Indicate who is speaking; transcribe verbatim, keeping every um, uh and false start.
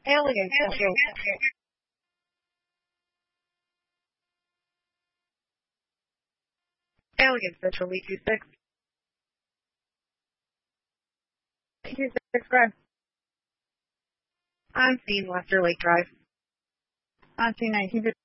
Speaker 1: Alien Central. Alien Central E two six. E two six Drive. I'm seeing Lester Lake Drive.
Speaker 2: On two nineteen.